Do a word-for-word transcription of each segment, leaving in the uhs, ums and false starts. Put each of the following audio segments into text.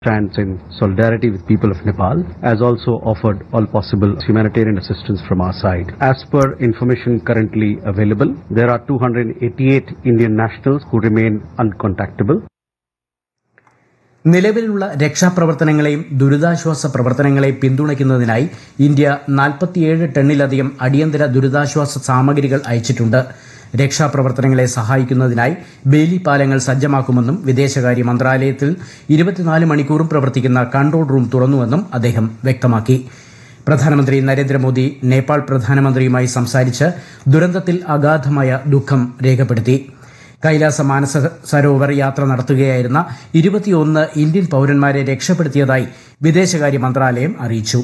stands in solidarity with people of Nepal, has also offered all possible humanitarian assistance from our side. As per information currently available, there are two hundred eighty-eight Indian nationals who remain uncontactable. നിലവിലുള്ള രക്ഷാപ്രവർത്തനങ്ങളെയും ദുരിതാശ്വാസ പ്രവർത്തനങ്ങളെയും പിന്തുണയ്ക്കുന്നതിനായി India നാൽപ്പത്തിയേഴ് ടണ്ണിലധികം അടിയന്തര ദുരിതാശ്വാസ സാമഗ്രികൾ അയച്ചിട്ടുണ്ട്. രക്ഷാപ്രവർത്തനങ്ങളെ സഹായിക്കുന്നതിനായി ബേലി പാലങ്ങൾ സജ്ജമാക്കുമെന്നും വിദേശകാര്യ മന്ത്രാലയത്തിൽ ഇരുപത്തിനാല് മണിക്കൂറും പ്രവർത്തിക്കുന്ന കൺട്രോൾ റൂം തുറന്നുവെന്നും അദ്ദേഹം വ്യക്തമാക്കി. പ്രധാനമന്ത്രി നരേന്ദ്രമോദി നേപ്പാൾ പ്രധാനമന്ത്രിയുമായി സംസാരിച്ച് ദുരന്തത്തിൽ അഗാധമായ ദുഃഖം രേഖപ്പെടുത്തി. കൈലാസ മാനസ സരോവർ യാത്ര നടത്തുകയായിരുന്ന ഇരുപത്തിയൊന്ന് ഇന്ത്യൻ പൌരന്മാരെ രക്ഷപ്പെടുത്തിയതായി വിദേശകാര്യ മന്ത്രാലയം അറിയിച്ചു.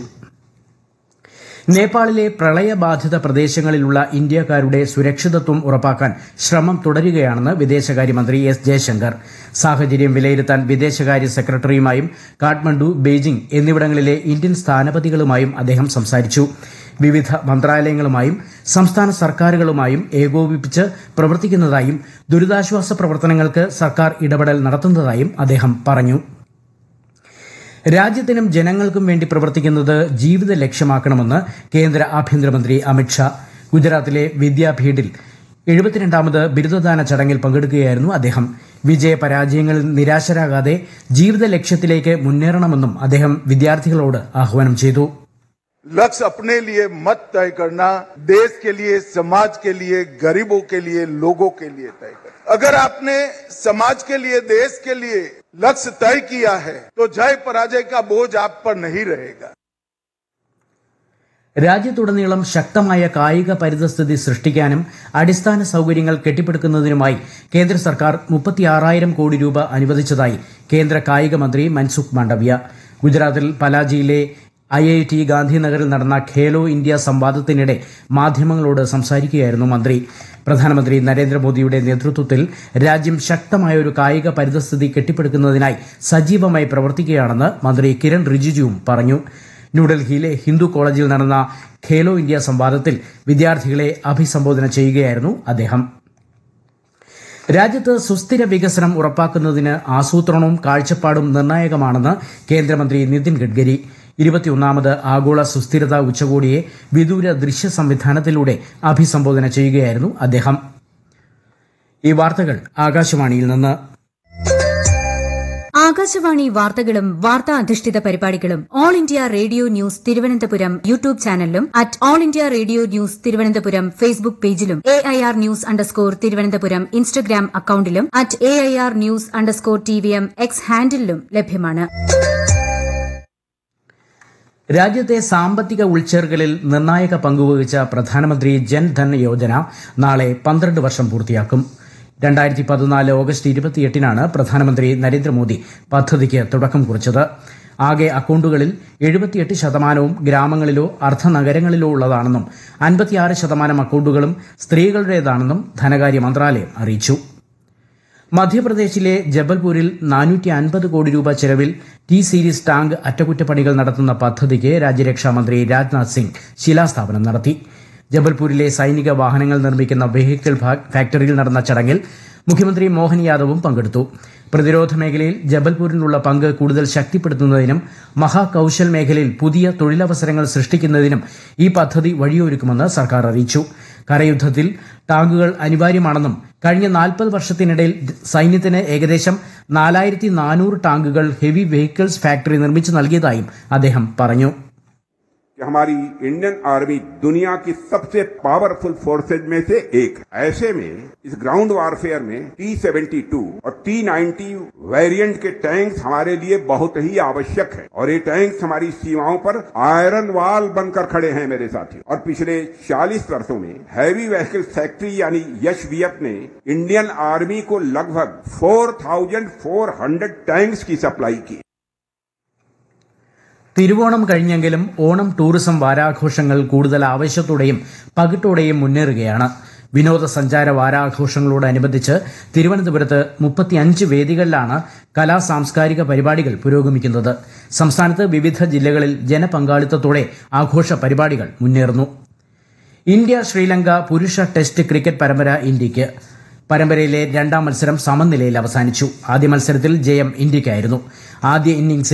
നേപ്പാളിലെ പ്രളയബാധിത പ്രദേശങ്ങളിലുള്ള ഇന്ത്യക്കാരുടെ സുരക്ഷിതത്വം ഉറപ്പാക്കാൻ ശ്രമം തുടരുകയാണെന്ന് വിദേശകാര്യമന്ത്രി എസ് ജയശങ്കർ. സാഹചര്യം വിലയിരുത്താൻ വിദേശകാര്യ സെക്രട്ടറിയുമായും കാഠ്മണ്ഡു, ബെയ്ജിംഗ് എന്നിവിടങ്ങളിലെ ഇന്ത്യൻ സ്ഥാനപതികളുമായും അദ്ദേഹം സംസാരിച്ചു. വിവിധ മന്ത്രാലയങ്ങളുമായും സംസ്ഥാന സർക്കാരുകളുമായും ഏകോപിപ്പിച്ച് പ്രവർത്തിക്കുന്നതായും ദുരിതാശ്വാസ പ്രവർത്തനങ്ങൾക്ക് സർക്കാർ ഇടപെടൽ നടത്തുന്നതായും അദ്ദേഹം പറഞ്ഞു. രാജ്യത്തിനും ജനങ്ങൾക്കും വേണ്ടി പ്രവർത്തിക്കുന്നത് ജീവിത ലക്ഷ്യമാക്കണമെന്ന് കേന്ദ്ര ആഭ്യന്തരമന്ത്രി അമിത്ഷാ. ഗുജറാത്തിലെ വിദ്യാപീഠിൽ എഴുപത്തിരണ്ടാമത് ബിരുദദാന ചടങ്ങിൽ പങ്കെടുക്കുകയായിരുന്നു അദ്ദേഹം. വിജയപരാജയങ്ങളിൽ നിരാശരാകാതെ ജീവിത ലക്ഷ്യത്തിലേക്ക് മുന്നേറണമെന്നും അദ്ദേഹം വിദ്യാർത്ഥികളോട് ആഹ്വാനം ചെയ്തു. लक्ष्य अपने लिए मत तय करना, देश के लिए, समाज के लिए, गरीबों के लिए, लोगों के लिए तय करना. अगर आपने समाज के लिए, देश के लिए लक्ष्य तय किया है तो जय पराजय का बोझ आप पर नहीं रहेगा. രാജ്യത്തുടനീളം ശക്തമായ കായിക പരിതസ്ഥിതി സൃഷ്ടിക്കാനും അടിസ്ഥാന സൌകര്യങ്ങൾ കെട്ടിപ്പടുക്കുന്നതിനുമായി കേന്ദ്ര സർക്കാർ മുപ്പത്തിയാറായിരം കോടി രൂപ അനുവദിച്ചതായി കേന്ദ്ര കായിക മന്ത്രി മൻസുഖ് മാണ്ഡവ്യ. ഗുജറാത്തിൽ പലാജിയിലെ ഐ ഐ ടി ഗാന്ധിനഗറിൽ നടന്ന ഖേലോ ഇന്ത്യ സംവാദത്തിനിടെ മാധ്യമങ്ങളോട് സംസാരിക്കുകയായിരുന്നു മന്ത്രി. പ്രധാനമന്ത്രി നരേന്ദ്രമോദിയുടെ നേതൃത്വത്തിൽ രാജ്യം ശക്തമായ ഒരു കായിക പരിതസ്ഥിതി കെട്ടിപ്പടുക്കുന്നതിനായി സജീവമായി പ്രവർത്തിക്കുകയാണെന്ന് മന്ത്രി കിരൺ റിജിജുവും പറഞ്ഞു. ന്യൂഡൽഹിയിലെ ഹിന്ദു കോളേജിൽ നടന്ന ഖേലോ ഇന്ത്യ സംവാദത്തിൽ വിദ്യാർത്ഥികളെ അഭിസംബോധന ചെയ്യുകയായിരുന്നു അദ്ദേഹം. രാജ്യത്ത് സുസ്ഥിര വികസനം ഉറപ്പാക്കുന്നതിന് ആസൂത്രണവും കാഴ്ചപ്പാടും നിർണായകമാണെന്ന് കേന്ദ്രമന്ത്രി നിതിൻ ഗഡ്കരി. ഇരുപത്തിയൊന്നാമത് ആഗോള സുസ്ഥിരതാ ഉച്ചകോടിയെ വിദൂര ദൃശ്യ സംവിധാനത്തിലൂടെ അഭിസംബോധന ചെയ്യുകയായിരുന്നു അദ്ദേഹം. ഈ വാർത്തകൾ ആകാശവാണിയിൽ നിന്ന്. ആകാശവാണി വാർത്തകളും വാർത്താ അധിഷ്ഠിത പരിപാടികളും all India radio news Thiruvananthapuram YouTube ചാനലിലും at all India radio news Thiruvananthapuram Facebook പേജിലും A I R news underscore Thiruvananthapuram Instagram അക്കൌണ്ടിലും at A I R news underscore T V M X ഹാൻഡിലും ലഭ്യമാണ്. രാജ്യത്തെ സാമ്പത്തിക ഉൾച്ചേർക്കലിൽ നിർണായക പങ്കുവഹിച്ച പ്രധാനമന്ത്രി ജൻധൻ യോജന നാളെ പന്ത്രണ്ട് വർഷം പൂർത്തിയാക്കും. രണ്ടായിരത്തി പതിനാല് ഓഗസ്റ്റ് ഇരുപത്തിയെട്ടിനാണ് പ്രധാനമന്ത്രി നരേന്ദ്രമോദി പദ്ധതിക്ക് തുടക്കം കുറിച്ചത്. ആകെ അക്കൌണ്ടുകളിൽ എഴുപത്തിയെട്ട് ശതമാനവും ഗ്രാമങ്ങളിലോ അർദ്ധനഗരങ്ങളിലോ ഉള്ളതാണെന്നും അൻപത്തിയാറ് ശതമാനം അക്കൌണ്ടുകളും സ്ത്രീകളുടേതാണെന്നും ധനകാര്യ മന്ത്രാലയം അറിയിച്ചു. മധ്യപ്രദേശിലെ ജബൽപൂരിൽ നാനൂറ്റി അൻപത് കോടി രൂപ ചെലവിൽ ടി സീരീസ് ടാങ്ക് അറ്റകുറ്റപ്പണികൾ നടത്തുന്ന പദ്ധതിക്ക് രാജ്യരക്ഷാമന്ത്രി രാജ്നാഥ് സിംഗ് ശിലാസ്ഥാപനം നടത്തി. ജബൽപൂരിലെ സൈനിക വാഹനങ്ങൾ നിർമ്മിക്കുന്ന വെഹിക്കിൾ ഫാക്ടറിയിൽ നടന്ന ചടങ്ങിൽ മുഖ്യമന്ത്രി മോഹൻ യാദവും പങ്കെടുത്തു. പ്രതിരോധ മേഖലയിൽ ജബൽപൂരിനുള്ള പങ്ക് കൂടുതൽ ശക്തിപ്പെടുത്തുന്നതിനും മഹാകൌശൽ മേഖലയിൽ പുതിയ തൊഴിലവസരങ്ങൾ സൃഷ്ടിക്കുന്നതിനും ഈ പദ്ധതി വഴിയൊരുക്കുമെന്ന് സർക്കാർ അറിയിച്ചു. കരയുദ്ധത്തിൽ ടാങ്കുകൾ അനിവാര്യമാണെന്നും കഴിഞ്ഞ നാൽപ്പത് വർഷത്തിനിടയിൽ സൈന്യത്തിന് ഏകദേശം നാലായിരത്തി നാനൂറ് ടാങ്കുകൾ ഹെവി വെഹിക്കിൾസ് ഫാക്ടറി നിർമ്മിച്ചു നൽകിയതായും അദ്ദേഹം പറഞ്ഞു. हमारी इंडियन आर्मी दुनिया की सबसे पावरफुल फोर्सेज में से एक है. ऐसे में इस ग्राउंड वारफेयर में टी सेवेंटी टू और टी नाइंटी वेरिएंट के टैंक्स हमारे लिए बहुत ही आवश्यक है और ये टैंक्स हमारी सीमाओं पर आयरन वाल बनकर खड़े हैं मेरे साथियों. और पिछले चालीस वर्षों में हैवी व्हीकल फैक्ट्री यानी यश वीएफ ने इंडियन आर्मी को लगभग चार हज़ार टैंक्स की सप्लाई की. തിരുവോണം കഴിഞ്ഞെങ്കിലും ഓണം ടൂറിസം വാരാഘോഷങ്ങൾ കൂടുതൽ ആവേശത്തോടെയും പകിട്ടോടെയും മുന്നേറുകയാണ്. വിനോദസഞ്ചാര വാരാഘോഷങ്ങളോടനുബന്ധിച്ച് തിരുവനന്തപുരത്ത് മുപ്പത്തിയഞ്ച് വേദികളിലാണ് കലാ സാംസ്കാരിക പരിപാടികൾ പുരോഗമിക്കുന്നത്. സംസ്ഥാനത്ത് വിവിധ ജില്ലകളിൽ ജനപങ്കാളിത്തത്തോടെ ആഘോഷ പരിപാടികൾ മുന്നേറുന്നു. ഇന്ത്യ ശ്രീലങ്ക പുരുഷ ടെസ്റ്റ് ക്രിക്കറ്റ് പരമ്പര ഇന്ത്യയ്ക്ക്. പരമ്പരയിലെ രണ്ടാം മത്സരം സമനിലയിൽ അവസാനിച്ചു. ആദ്യ മത്സരത്തിൽ ജയം ഇന്ത്യയ്ക്കായിരുന്നു. ആദ്യ ഇന്നിംഗ്സിൽ